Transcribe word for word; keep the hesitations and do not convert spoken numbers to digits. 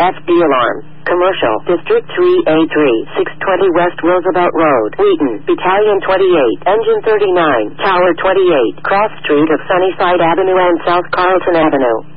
F D alarm. Commercial, District three A three, six twenty West Roosevelt Road, Wheaton, Battalion twenty-eight, Engine thirty-nine, Tower twenty-eight, Cross Street of Sunnyside Avenue and South Carlton Avenue.